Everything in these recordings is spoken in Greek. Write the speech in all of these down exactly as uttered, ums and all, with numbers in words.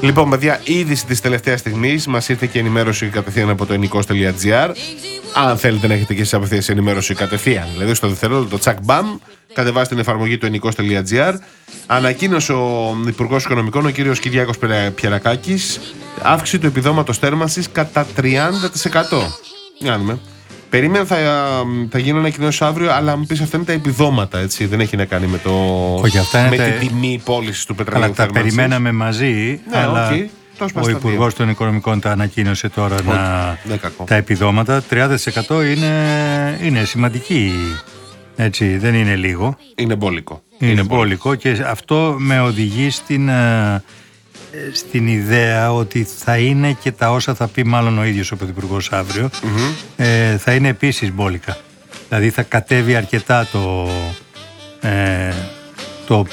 Λοιπόν, παιδιά, είδηση της τελευταίας στιγμής. Μας ήρθε και ενημέρωση κατευθείαν από το ενικός τελεία τζι άρ. Αν θέλετε να έχετε και εσείς απευθείας ενημέρωση κατευθείαν, δηλαδή στο δευτερόλεπτο, τσακ μπαμ, κατεβάστε την εφαρμογή του ενικός τελεία τζι άρ. Ανακοίνωσε ο Υπουργός Οικονομικών, ο κύριος Κυριάκος Πιερακάκης, αύξηση του επιδόματος θέρμανσης κατά τριάντα τοις εκατό. Για να δούμε. Περίμενα θα, θα γίνουν ανακοινώσεις αύριο, αλλά μου πεις αυτά είναι τα επιδόματα, έτσι. Δεν έχει να κάνει με, το, Όχι, αυτά με τα... την τιμή πώλησης του πετρελαίου. Αλλά τα περιμέναμε μαζί, ναι, αλλά okay. ο Υπουργός των Οικονομικών τα ανακοίνωσε τώρα okay. να... ναι, τα επιδόματα. τριάντα τοις εκατό είναι, είναι σημαντική, έτσι, δεν είναι λίγο. Είναι μπόλικο. Είναι, είναι μπόλικο και αυτό με οδηγεί στην... στην ιδέα ότι θα είναι και τα όσα θα πει μάλλον ο ίδιος ο Πρωθυπουργός αύριο, mm-hmm. ε, θα είναι επίσης μπόλικα. Δηλαδή θα κατέβει αρκετά το, ε, το,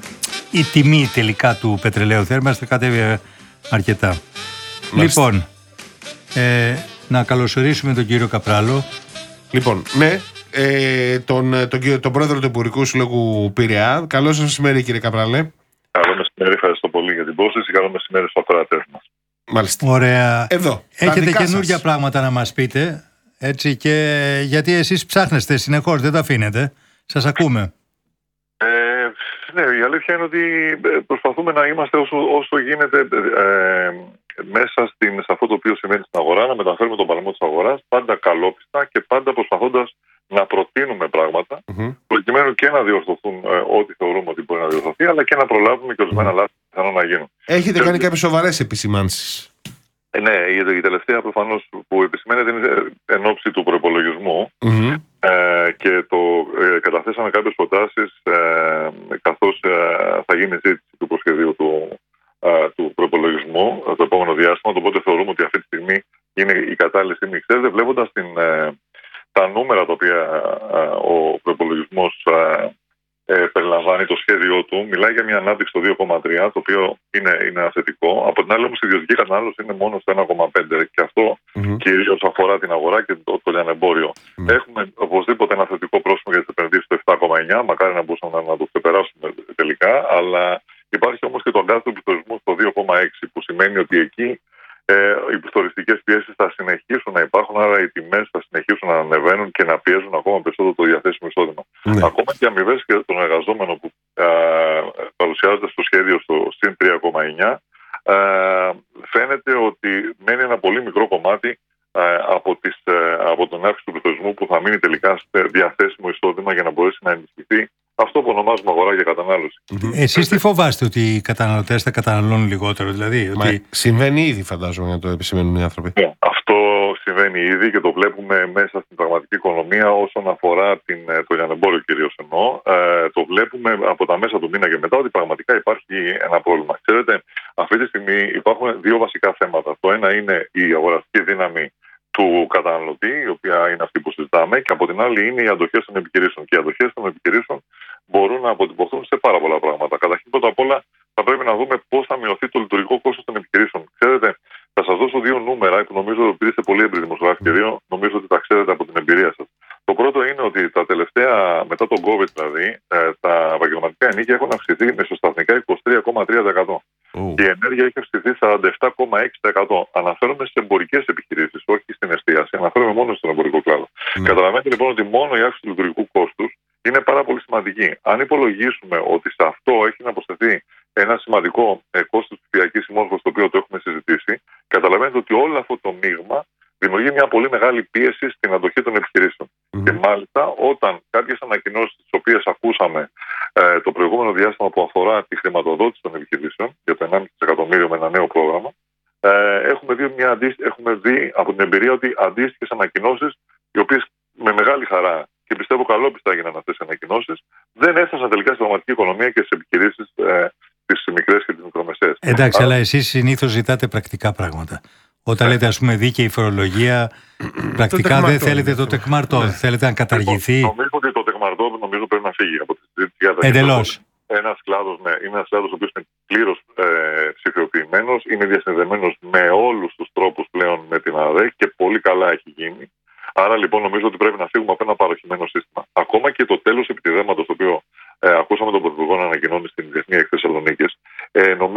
η τιμή τελικά του πετρελαίου θέρμανσης, θα κατέβει αρκετά. Μάλιστα. Λοιπόν, ε, να καλωσορίσουμε τον κύριο Καπράλο. Λοιπόν, ναι, ε, τον, τον, τον πρόεδρο του Υπουργικού Συλλόγου Πειραιά. Καλό σας μεσημέρι, κύριε Καπράλε. Καλό μεσημέρι, ευχαριστώ πολύ για την πρόσθεση. Καλό μεσημέρι στους ακροατές μας. Μάλιστα. Ωραία. Εδώ. Έχετε καινούργια σας. πράγματα να μας πείτε, έτσι, και γιατί εσείς ψάχνεστε συνεχώς, δεν τα αφήνετε. Σας ακούμε. Ε, ναι, η αλήθεια είναι ότι προσπαθούμε να είμαστε όσο, όσο γίνεται ε, μέσα στην, σε αυτό το οποίο συμβαίνει στην αγορά, να μεταφέρουμε τον παλμό της αγοράς, πάντα καλόπιστα και πάντα προσπαθώντας να προτείνουμε πράγματα, mm-hmm. προκειμένου και να διορθωθούν ε, ό,τι θεωρούμε ότι μπορεί να διορθωθεί, αλλά και να προλάβουμε και ορισμένα mm-hmm. λάθη που πιθανόν να γίνουν. Έχετε και... κάνει κάποιες σοβαρές επισημάνσεις. Ε, ναι, η, η τελευταία προφανώς που επισημαίνεται είναι εν ώψη του προϋπολογισμού mm-hmm. ε, και το, ε, καταθέσαμε κάποιες προτάσεις ε, καθώς ε, θα γίνει ζήτηση του προσχεδίου του, ε, του προϋπολογισμού το επόμενο διάστημα. Οπότε θεωρούμε ότι αυτή τη στιγμή είναι η κατάλληλη στιγμή. Ξέρετε, βλέποντας την. Ε, τα νούμερα τα οποία α, ο προϋπολογισμός α, ε, περιλαμβάνει, το σχέδιό του, μιλάει για μια ανάπτυξη στο δύο κόμμα τρία, το οποίο είναι, είναι θετικό. Από την άλλη όμως η ιδιωτική κατανάλωση είναι μόνο στο ένα κόμμα πέντε και αυτό mm-hmm. κυρίως αφορά την αγορά και το, το λιανεμπόριο. Mm-hmm. Έχουμε οπωσδήποτε ένα θετικό πρόσημο για τις επενδύσεις στο επτά κόμμα εννιά, μακάρι να μπορούσαμε να, να το ξεπεράσουμε τελικά, αλλά υπάρχει όμως και το αγκάθι του πληθωρισμού στο δύο κόμμα έξι, που σημαίνει ότι εκεί Ε, οι πληθωριστικές πιέσεις θα συνεχίσουν να υπάρχουν, άρα οι τιμές θα συνεχίσουν να ανεβαίνουν και να πιέζουν ακόμα περισσότερο το διαθέσιμο εισόδημα. Ναι. Ακόμα και οι αμοιβές και των εργαζόμενων που ε, παρουσιάζονται στο σχέδιο στο συν τρία κόμμα εννιά, ε, φαίνεται ότι μένει ένα πολύ μικρό κομμάτι ε, από, τις, ε, από τον αύξηση του πληθωρισμού που θα μείνει τελικά σε διαθέσιμο εισόδημα για να μπορέσει να ενισχυθεί αυτό που ονομάζουμε αγορά για κατανάλωση. Mm-hmm. Εσείς τι φοβάστε, ότι οι καταναλωτές θα καταναλώνουν λιγότερο, δηλαδή? Μα ότι... Συμβαίνει ήδη, φαντάζομαι, να το επισημαίνουν οι άνθρωποι. Yeah. Αυτό συμβαίνει ήδη και το βλέπουμε μέσα στην πραγματική οικονομία όσον αφορά την, το λιανεμπόριο κυρίως εννοώ. Ε, το βλέπουμε από τα μέσα του μήνα και μετά ότι πραγματικά υπάρχει ένα πρόβλημα. Ξέρετε, αυτή τη στιγμή υπάρχουν δύο βασικά θέματα. Το ένα είναι η αγοραστική δύναμη του καταναλωτή, η οποία είναι αυτή που συζητάμε, και από την άλλη είναι οι αντοχές των επιχειρήσεων. Και οι αντοχές των επιχειρήσεων μπορούν να αποτυπωθούν σε πάρα πολλά πράγματα. Καταρχήν, πρώτα απ' όλα, θα πρέπει να δούμε πώς θα μειωθεί το λειτουργικό κόστος των επιχειρήσεων. Ξέρετε, θα σας δώσω δύο νούμερα που νομίζω ότι είστε πολύ έμπειροι δημοσιογράφοι και δύο, νομίζω ότι τα ξέρετε από την εμπειρία σας. Το πρώτο είναι ότι τα τελευταία, μετά τον COVID δηλαδή, τα επαγγελματικά ενοίκια έχουν αυξηθεί μεσοσταθμικά είκοσι τρία κόμμα τρία τοις εκατό. Mm. Και η ενέργεια έχει αυξηθεί σαράντα επτά κόμμα έξι τοις εκατό. Αναφέρομαι σε εμπορικές επιχειρήσεις, όχι στην εστίαση. Αναφέρομαι μόνο στον εμπορικό κλάδο. Mm. Καταλαβαίνετε λοιπόν ότι μόνο η αύξηση του λειτουργικού κόστους είναι πάρα πολύ σημαντική. Αν υπολογίσουμε ότι σε αυτό έχει να προσθεθεί ένα σημαντικό ε, κόστος ψηφιακής συμμόρφωσης, το οποίο το έχουμε συζητήσει, καταλαβαίνετε ότι όλο αυτό το μείγμα δημιουργεί μια πολύ μεγάλη πίεση στην αντοχή των επιχειρήσεων. Mm-hmm. Και μάλιστα όταν κάποιες ανακοινώσεις τις οποίες ακούσαμε ε, το προηγούμενο διάστημα που αφορά τη χρηματοδότηση των επιχειρήσεων για το ενάμιση δισεκατομμύριο με ένα νέο πρόγραμμα, ε, έχουμε, δει μια, έχουμε δει από την εμπειρία ότι αντίστοιχες ανακοινώσεις, οι οποίες με μεγάλη χαρά και πιστεύω καλόπιστα έγιναν αυτές οι ανακοινώσεις, δεν έφτασαν τελικά στην πραγματική οικονομία και στις επιχειρήσεις ε, τις μικρές και τις μικρομεσαίες. Εντάξει, Άρα... αλλά εσείς συνήθως ζητάτε πρακτικά πράγματα. Όταν λέτε, ας πούμε, δίκαιη φορολογία, πρακτικά δεν θέλετε το τεκμαρτό, ναι. Θέλετε να καταργηθεί. Λοιπόν, νομίζω ότι το τεκμαρτό νομίζω πρέπει να φύγει από τη συζήτηση. Εντελώς. Ένας κλάδος, ναι, είναι ένας κλάδος ο οποίος είναι πλήρως ε, ψηφιοποιημένος, είναι διασυνδεμένος με όλους τους τρόπους πλέον με την ΑΔΕ και πολύ καλά έχει γίνει. Άρα λοιπόν νομίζω ότι πρέπει να φύγουμε από ένα παροχημένο σύστημα. Ακόμα και το τέλος επιτιδέματος, το οποίο ε, ακούσαμε τον Πρωθυπουργό να ανακοινώνει στην Διεθνή Έκθεση Θεσσαλονίκης, ε, νομίζω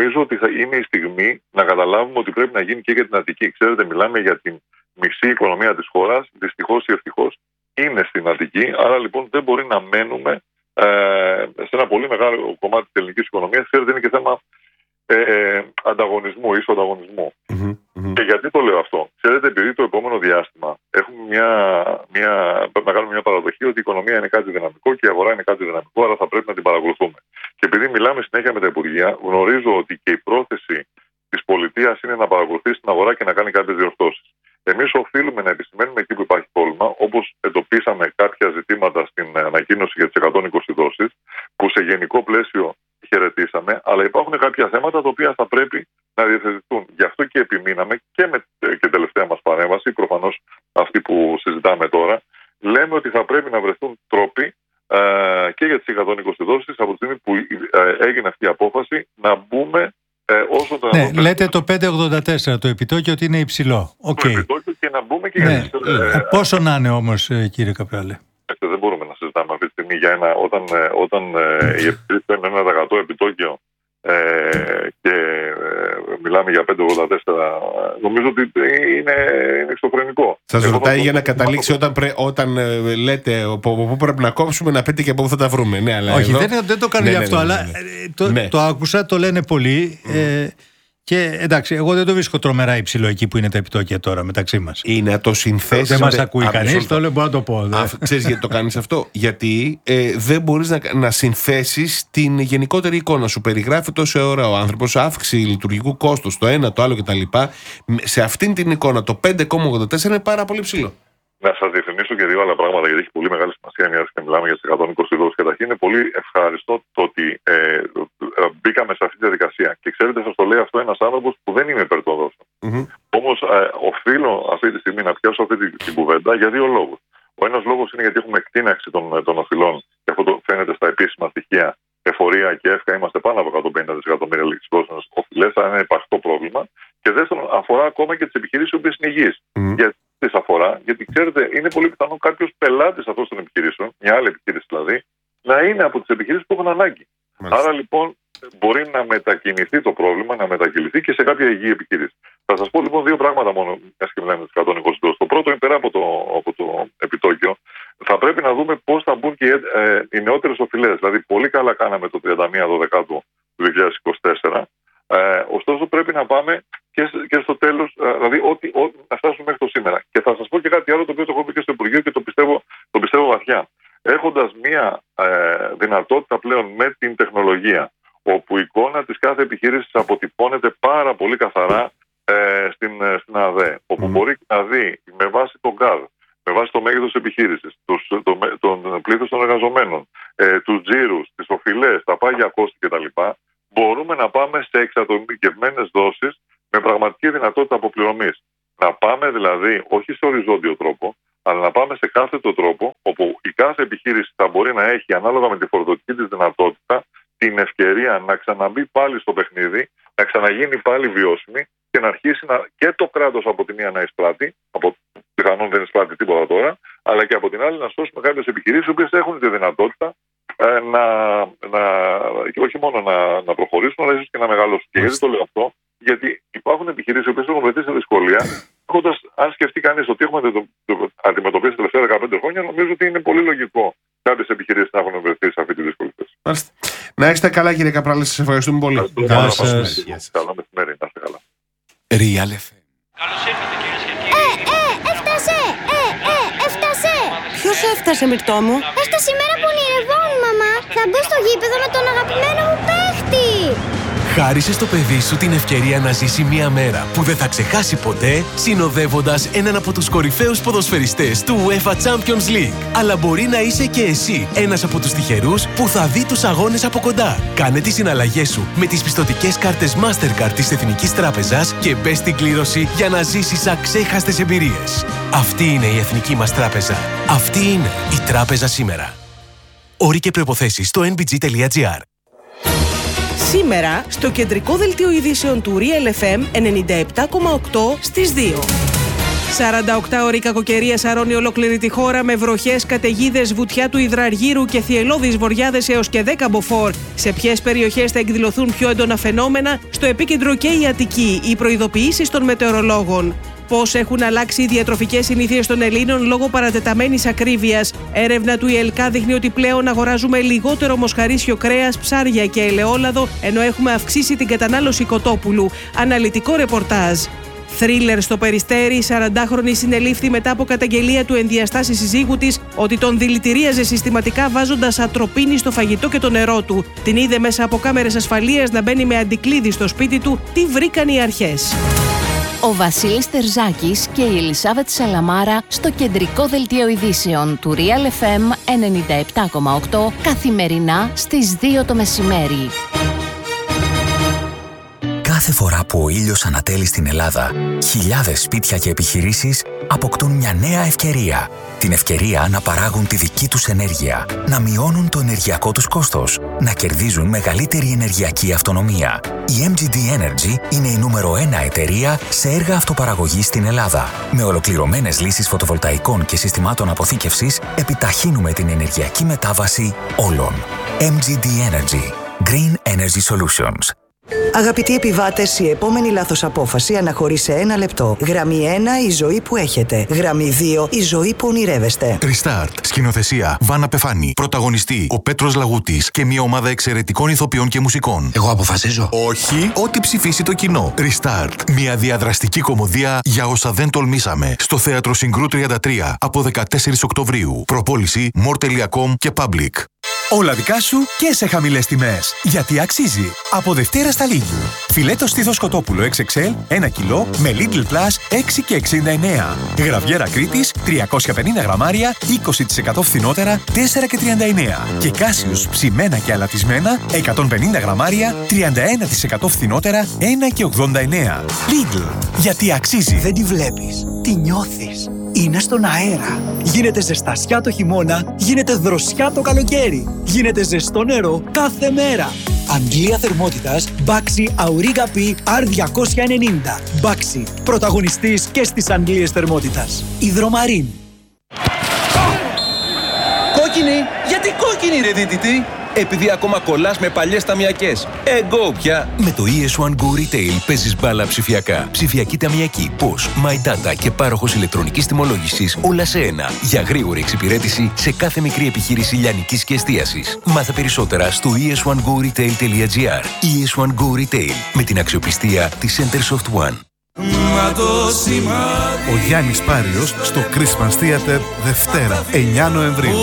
νομίζω ότι θα είναι η στιγμή να καταλάβουμε ότι πρέπει να γίνει και για την Αττική. Ξέρετε, μιλάμε για την μισή οικονομία της χώρας, δυστυχώς ή ευτυχώς είναι στην Αττική, άρα λοιπόν δεν μπορεί να μένουμε ε, σε ένα πολύ μεγάλο κομμάτι της ελληνικής οικονομίας. Ξέρετε, είναι και θέμα ε, ε, ανταγωνισμού, ίσου ανταγωνισμού. Mm-hmm, mm-hmm. Και γιατί το λέω αυτό? Ξέρετε, επειδή το επόμενο διάστημα έχουμε μια, μια, μεγάλη μια παραδοχή ότι η οικονομία είναι κάτι δυναμικό και η αγορά είναι κάτι δυναμικό, άρα θα πρέπει να την παρακολουθούμε. Και επειδή μιλάμε συνέχεια με τα Υπουργεία, γνωρίζω ότι και η πρόθεση της πολιτείας είναι να παρακολουθήσει την αγορά και να κάνει κάποιες διορθώσεις. Εμείς οφείλουμε να επισημαίνουμε εκεί που υπάρχει πρόβλημα, όπως εντοπίσαμε κάποια ζητήματα στην ανακοίνωση για τις εκατόν είκοσι δόσεις, που σε γενικό πλαίσιο χαιρετήσαμε, αλλά υπάρχουν κάποια θέματα τα οποία θα πρέπει να διευθετηθούν. Γι' αυτό και επιμείναμε και με και τελευταία μας παρέμβαση, προφανώς αυτή που συζητάμε τώρα, λέμε ότι θα πρέπει να βρεθούν τρόποι ε, και για τις εκατόν είκοσι δόσεις από τη στιγμή που ε, έγινε αυτή η απόφαση να μπούμε. Ε, όσο το ναι, λέτε το πέντε ογδόντα τέσσερα το επιτόκιο ότι είναι υψηλό. Okay. Το επιτόκιο και να μπούμε και ναι. για τις, ε, ε, πόσο να είναι όμως, κύριε Καπράλε? Ε, δεν μπορούμε να συζητάμε αυτή τη στιγμή για ένα, όταν, όταν ε, η επιχείρηση είναι ένα τοις εκατό επιτόκιο ε, και ε, μιλάμε για πέντε ογδόντα τέσσερα, νομίζω ότι είναι, είναι εξωφρενικό. Σας ρωτάει για να καταλήξει όταν, πρέ, όταν ε, λέτε από πού πρέπει να κόψουμε, να πείτε και από πού θα τα βρούμε. Ναι, αλλά όχι, εδώ... δεν, δεν το κάνω ναι, γι' ναι, αυτό, ναι, ναι, ναι. αλλά το, ναι. το άκουσα, το λένε πολλοί. Mm. Ε, Και εντάξει, εγώ δεν το βρίσκω τρομερά υψηλό εκεί που είναι τα επιτόκια τώρα μεταξύ μας. Ή να το συνθέσεις. Δεν μας ακούει κανείς, το λέω, μπορώ να το πω. Α, ξέρεις γιατί το κάνεις αυτό? Γιατί ε, δεν μπορείς να, να συνθέσεις την γενικότερη εικόνα. Σου περιγράφει τόση ώρα ο άνθρωπος αύξηση λειτουργικού κόστους, το ένα, το άλλο κτλ. Σε αυτήν την εικόνα το πέντε κόμμα ογδόντα τέσσερα είναι πάρα πολύ ψηλό. Να σας διευθυνήσω και δύο άλλα πράγματα, γιατί έχει πολύ μεγάλη σημασία, μια και μιλάμε για τις εκατόν είκοσι δόσεις. Καταρχήν, είναι πολύ ευχάριστο το ότι ε, ε, μπήκαμε σε αυτή τη διαδικασία. Και ξέρετε, σας το λέει αυτό ένας άνθρωπος που δεν είναι υπέρ των δόσεων. Mm-hmm. Όμως, ε, οφείλω αυτή τη στιγμή να πιάσω αυτή την, την κουβέντα για δύο λόγους. Ο ένας λόγος είναι γιατί έχουμε εκτείναξη των, των οφειλών, και αυτό το φαίνεται στα επίσημα στοιχεία. Εφορία και ΕΦΚΑ είμαστε πάνω από εκατόν πενήντα δισεκατομμύρια λεξικόσιμες οφειλές, θα είναι υπαρκτό πρόβλημα. Και δεύτερον, αφορά ακόμα και τις επιχειρήσεις οι οποίες είναι υγιείς. Mm. Γιατί τις αφορά, γιατί ξέρετε, είναι πολύ πιθανό κάποιος πελάτης αυτών των επιχειρήσεων, μια άλλη επιχείρηση δηλαδή, να είναι από τις επιχειρήσεις που έχουν ανάγκη. Mm. Άρα λοιπόν μπορεί να μετακινηθεί το πρόβλημα, να μετακυληθεί και σε κάποια υγιή επιχείρηση. Θα σας πω λοιπόν δύο πράγματα μόνο, μια και μιλάμε τις εκατόν είκοσι δόσεις. Το πρώτο είναι πέρα από το, από το επιτόκιο. Θα πρέπει να δούμε πώς θα μπουν και ε, οι νεότερες οφειλές. Δηλαδή, πολύ καλά κάναμε το τριάντα μία Δεκεμβρίου του δύο χιλιάδες είκοσι τέσσερα. Ε, ωστόσο, πρέπει να πάμε και, και στο τέλος, ε, δηλαδή ό,τι, ό,τι, να φτάσουμε μέχρι το σήμερα. Και θα σας πω και κάτι άλλο το οποίο το έχω πει και στο Υπουργείο και το πιστεύω, το πιστεύω βαθιά. Έχοντας μία ε, δυνατότητα πλέον με την τεχνολογία, όπου η εικόνα της κάθε επιχείρησης αποτυπώνεται πάρα πολύ καθαρά ε, στην, στην ΑΔΕ, όπου mm. μπορεί να δει με βάση τον γκάδ, με βάση το μέγεθος της επιχείρησης, τους, το, τον πλήθος των εργαζομένων, ε, τους τζίρους, τις οφειλές, τα πάγια κόστη κτλ. Μπορούμε να πάμε σε εξατομικευμένες δόσεις με πραγματική δυνατότητα αποπληρωμής. Να πάμε δηλαδή όχι σε οριζόντιο τρόπο, αλλά να πάμε σε κάθετο τρόπο, όπου η κάθε επιχείρηση θα μπορεί να έχει ανάλογα με τη φορολογική της δυνατότητα την ευκαιρία να ξαναμπεί πάλι στο παιχνίδι, να ξαναγίνει πάλι βιώσιμη και να αρχίσει να, και το κράτος από τη μία να εισπράττει, από πιθανόν δεν εισπράττει τίποτα τώρα, αλλά και από την άλλη να σώσουμε κάποιες επιχειρήσεις οι οποίες έχουν τη δυνατότητα ε, να, να, και όχι μόνο να, να προχωρήσουν, αλλά ίσως και να μεγαλώσουν. Και γιατί το λέω αυτό? Γιατί υπάρχουν επιχειρήσεις οι οποίες έχουν βρεθεί σε δυσκολία, έχοντας, αν σκεφτεί κανείς ότι έχουμε το, το, αντιμετωπίσει τα τελευταία δεκαπέντε χρόνια, νομίζω ότι είναι πολύ λογικό κάποιες επιχειρήσεις να έχουν βρεθεί σε αυτή τη δυσκολία. Να είστε καλά, κύριε Καπράλη, σας ευχαριστούμε πολύ. Γεια σας. Καλό μεσημέρι, να είστε καλά. Real εφ εμ. Καλώς ήρθατε, κυρίες και κύριοι. Ε, ε, έφτασε! Ε, ε, έφτασε! Ποιος έφτασε, Μυρτώ μου? Έφτασε η μέρα που ονειρευόμουν, μαμά. Θα μπω στο γήπεδο με τον αγαπημένο μου παίχτη. Χάρισε στο παιδί σου την ευκαιρία να ζήσει μια μέρα που δεν θα ξεχάσει ποτέ, συνοδεύοντας έναν από τους κορυφαίους ποδοσφαιριστές του UEFA Champions League. Αλλά μπορεί να είσαι και εσύ ένας από τους τυχερούς που θα δει τους αγώνες από κοντά. Κάνε τις συναλλαγές σου με τις πιστωτικές κάρτες Mastercard της Εθνικής Τράπεζας και μπες στην κλήρωση για να ζήσεις αξέχαστες εμπειρίες. Αυτή είναι η Εθνική μας Τράπεζα. Αυτή είναι η Τράπεζα σήμερα. Όροι και προϋποθέσεις στο εν μπι τζι τελεία τζι άρ. Σήμερα, στο κεντρικό δελτίο ειδήσεων του Real εφ εμ ενενήντα επτά κόμμα οκτώ στις δύο. σαρανταοκτάωρη κακοκαιρία σαρώνει ολόκληρη τη χώρα με βροχές, καταιγίδες, βουτιά του υδραργύρου και θυελλώδεις βοριάδες έως και δέκα μποφόρ. Σε ποιες περιοχές θα εκδηλωθούν πιο έντονα φαινόμενα, στο επίκεντρο και η Αττική, οι προειδοποιήσεις των μετεωρολόγων. Πώς έχουν αλλάξει οι διατροφικές συνήθειες των Ελλήνων λόγω παρατεταμένης ακρίβειας. Έρευνα του ΙΕΛΚΑ δείχνει ότι πλέον αγοράζουμε λιγότερο μοσχαρίσιο κρέας, ψάρια και ελαιόλαδο, ενώ έχουμε αυξήσει την κατανάλωση κοτόπουλου. Αναλυτικό ρεπορτάζ. Θρίλερ στο Περιστέρι, η σαραντάχρονη συνελήφθη μετά από καταγγελία του ενδιαστάση συζύγου της ότι τον δηλητηρίαζε συστηματικά βάζοντας ατροπίνη στο φαγητό και το νερό του. Την είδε μέσα από κάμερες ασφαλείας να μπαίνει με αντικλείδι στο σπίτι του. Τι βρήκαν οι αρχές? Ο Βασίλης Τερζάκης και η Ελισάβετ Σαλαμάρα στο κεντρικό δελτίο ειδήσεων του Real εφ εμ ενενήντα επτά κόμμα οκτώ καθημερινά στις δύο το μεσημέρι. Κάθε φορά που ο ήλιος ανατέλει στην Ελλάδα, χιλιάδες σπίτια και επιχειρήσεις αποκτούν μια νέα ευκαιρία. Την ευκαιρία να παράγουν τη δική τους ενέργεια, να μειώνουν το ενεργειακό τους κόστος, να κερδίζουν μεγαλύτερη ενεργειακή αυτονομία. Η εμ τζι ντι Energy είναι η νούμερο ένα εταιρεία σε έργα αυτοπαραγωγής στην Ελλάδα. Με ολοκληρωμένες λύσεις φωτοβολταϊκών και συστημάτων αποθήκευσης, επιταχύνουμε την ενεργειακή μετάβαση όλων. εμ τζι ντι Energy. Green Energy Solutions. Αγαπητοί επιβάτες, η επόμενη λάθος απόφαση αναχωρεί σε ένα λεπτό. Γραμμή ένα, η ζωή που έχετε. Γραμμή δύο, η ζωή που ονειρεύεστε. Restart. Σκηνοθεσία Βάνα Πεφάνη. Πρωταγωνιστή ο Πέτρος Λαγούτης και μια ομάδα εξαιρετικών ηθοποιών και μουσικών. Εγώ αποφασίζω. Όχι, ό,τι ψηφίσει το κοινό. Restart. Μια διαδραστική κωμωδία για όσα δεν τολμήσαμε. Στο Θέατρο Συγκρού τριάντα τρία από δεκατέσσερις Οκτωβρίου. Προπόληση μορ τελεία κομ και Public. Όλα δικά σου και σε χαμηλές τιμές. Γιατί αξίζει. Από Δευτέρα στα Lidl. Φιλέτο στήθος κοτόπουλο εξ εξ ελ ένα κιλό με Lidl Plus έξι και εξήντα εννέα. Γραβιέρα Κρήτης τριακόσια πενήντα γραμμάρια είκοσι τοις εκατό φθηνότερα τέσσερα και τριάντα εννέα. Και Κάσιους ψημένα και αλατισμένα εκατόν πενήντα γραμμάρια τριάντα ένα τοις εκατό φθηνότερα ένα και ογδόντα εννέα. Lidl. Γιατί αξίζει. Δεν τη βλέπεις. Τη νιώθεις. Είναι στον αέρα. Γίνεται ζεστασιά το χειμώνα, γίνεται δροσιά το καλοκαίρι. Γίνεται ζεστό νερό κάθε μέρα. Αντλία θερμότητας Baxi Auriga P αρ διακόσια ενενήντα. Baxi, πρωταγωνιστής και στις αντλίες θερμότητας. Υδρομαρίν. Κόκκινη! Γιατί κόκκινη ρε δίδυτη! Επειδή ακόμα κολλάς με παλιές ταμιακές. Εγώ πια! Με το ι ες one Go Retail παίζεις μπάλα ψηφιακά. Ψηφιακή ταμιακή, πώς, My Data και πάροχος ηλεκτρονικής τιμολόγησης όλα σε ένα. Για γρήγορη εξυπηρέτηση σε κάθε μικρή επιχείρηση λιανικής και εστίασης. Μάθε περισσότερα στο ι ες one go retail τελεία τζι άρ. ι ες one Go Retail με την αξιοπιστία της Centersoft One. Ο Γιάννης Πάριος στο Christmas Theater Δευτέρα εννέα Νοεμβρίου.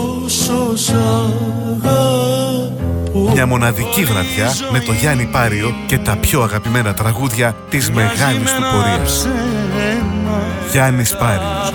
Μια μοναδική βραδιά με το Γιάννη Πάριο και τα πιο αγαπημένα τραγούδια της μεγάλης του πορείας. Γιάννης Πάριος.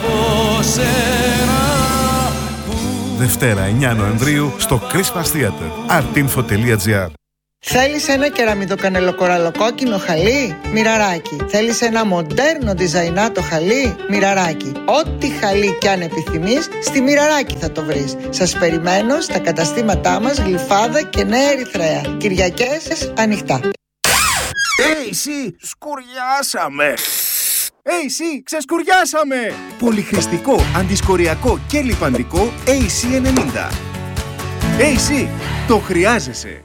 Δευτέρα εννέα Νοεμβρίου στο Christmas Theater artinfo τελεία τζι άρ. Θέλεις ένα κεραμιδοκανελοκοραλοκόκκινο χαλί? Μοιραράκι. Θέλεις ένα μοντέρνο διζαϊνάτο χαλί? Μοιραράκι. Ό,τι χαλί κι αν επιθυμείς, στη Μοιραράκι θα το βρεις. Σας περιμένω στα καταστήματά μας Γλυφάδα και Νέα Ερυθρέα. Κυριακές ανοιχτά. Hey, εσύ, σκουριάσαμε! Hey, εσύ, ξεσκουριάσαμε! Πολυχρηστικό, αντισκοριακό και λιπαντικό έι σι ενενήντα. Hey, εσύ, το χρειάζεσαι!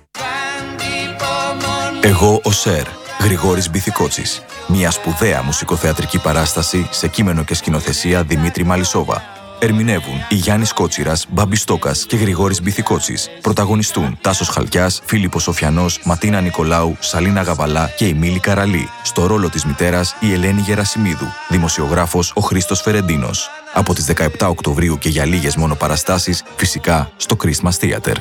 Εγώ ο Σερ, Γρηγόρης Μπιθικότσης. Μια σπουδαία μουσικοθεατρική παράσταση σε κείμενο και σκηνοθεσία Δημήτρη Μαλισσόβα. Ερμηνεύουν η Γιάννης Κότσιρας, Μπάμπης Στόκας και Γρηγόρης Μπιθικότσης. Πρωταγωνιστούν Τάσος Χαλκιάς, Φίλιππος Σοφιανός, Ματίνα Νικολάου, Σαλίνα Γαβαλά και η Μίλη Καραλή. Στο ρόλο της μητέρας η Ελένη Γερασιμίδου. Δημοσιογράφος ο Χρήστος Φερεντίνος. Από τις δεκαεπτά Οκτωβρίου και για λίγες μόνο παραστάσεις, φυσικά στο Christmas Theater.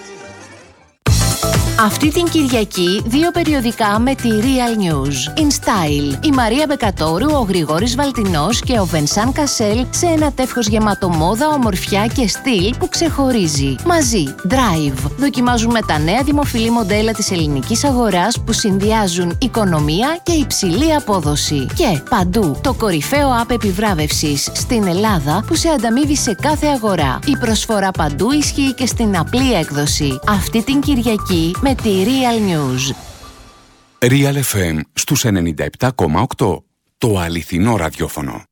Αυτή την Κυριακή, δύο περιοδικά με τη Real News. In Style, η Μαρία Μπεκατόρου, ο Γρηγόρης Βαλτινός και ο Βενσάν Κασέλ σε ένα τεύχος γεμάτο μόδα, ομορφιά και στυλ που ξεχωρίζει. Μαζί, Drive, δοκιμάζουν με τα νέα δημοφιλή μοντέλα της ελληνικής αγοράς που συνδυάζουν οικονομία και υψηλή απόδοση. Και παντού, το κορυφαίο app επιβράβευσης στην Ελλάδα που σε ανταμείβει σε κάθε αγορά. Η προσφορά παντού ισχύει και στην απλή έκδοση. Αυτή την Κυριακή με τη Real News. Real εφ εμ στους ενενήντα επτά κόμμα οκτώ. Το αληθινό ραδιόφωνο.